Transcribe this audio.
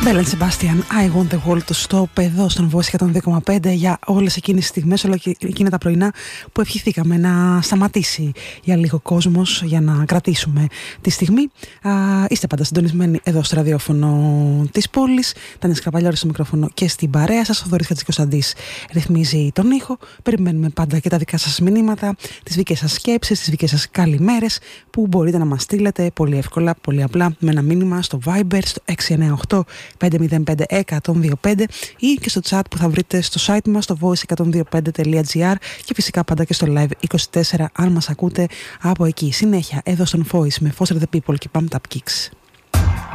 Belle and Sebastian, I Want the World, στο παιδό στον Voice 102,5 για όλες εκείνες τις στιγμές, όλα εκείνα τα πρωινά που ευχηθήκαμε να σταματήσει για λίγο κόσμος, για να κρατήσουμε τη στιγμή. Είστε πάντα συντονισμένοι εδώ στο ραδιόφωνο της πόλης. Τάνια Σκραπαλιώρη στο μικρόφωνο και στην παρέα σας. Ο Θοδωρής Χατζικοσταντής ρυθμίζει τον ήχο. Περιμένουμε πάντα και τα δικά σας μηνύματα, τις δικές σας σκέψεις, τις δικές σας καλημέρες που μπορείτε να μας στείλετε πολύ εύκολα, πολύ απλά με ένα μήνυμα στο Viber στο 698 505-125 ή και στο chat που θα βρείτε στο site μας στο voice125.gr και φυσικά πάντα και στο live 24 αν μας ακούτε από εκεί. Συνέχεια εδώ στον Voice με Foster the People και Pumped Up Kicks.